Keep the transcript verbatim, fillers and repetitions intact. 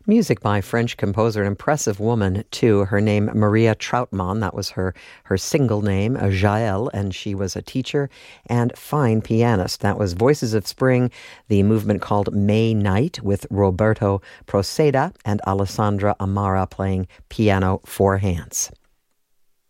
Music by French composer, an impressive woman, too. Her name, Maria Trautmann. That was her, her single name, Jaël, and she was a teacher and fine pianist. That was Voices of Spring, the movement called May Night, with Roberto Proceda and Alessandra Amara playing piano four hands.